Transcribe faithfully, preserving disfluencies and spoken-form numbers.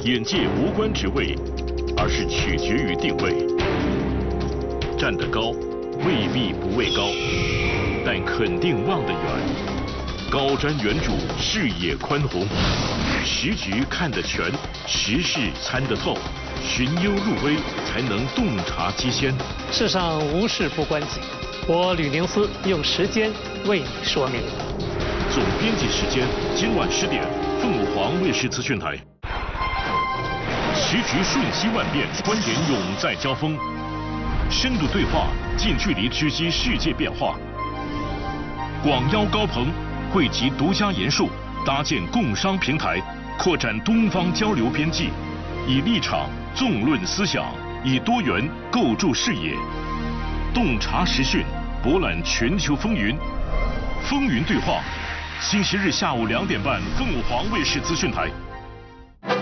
眼界无关职位，而是取决于定位。站得高，未必不畏高，但肯定望得远。高瞻远瞩，视野宽宏，时局看得全，时事参得透，寻幽入微，才能洞察机先。 世上无事不关己，我吕宁思用时间为你说明。 总编辑时间，今晚十点，凤凰卫视资讯台。时局瞬息万变，观点永在交锋，深度对话，近距离直击世界变化。广邀高朋。汇集独家研述，搭建共商平台，扩展东方交流边际，以立场纵论思想，以多元构筑视野，洞察时讯，博览全球风云。风云对话，星期日下午两点半，凤凰卫视资讯台。